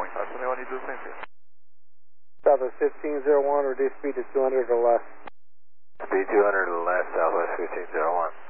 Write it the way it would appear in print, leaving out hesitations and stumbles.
Southwest 21, you do the same thing. Southwest 1501, reduce speed to 200 or less. Speed 200 or less, Southwest 1501.